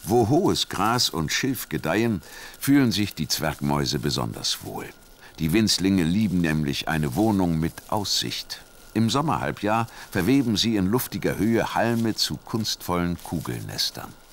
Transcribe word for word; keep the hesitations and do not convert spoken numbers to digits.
Wo hohes Gras und Schilf gedeihen, fühlen sich die Zwergmäuse besonders wohl. Die Winzlinge lieben nämlich eine Wohnung mit Aussicht. Im Sommerhalbjahr verweben sie in luftiger Höhe Halme zu kunstvollen Kugelnestern.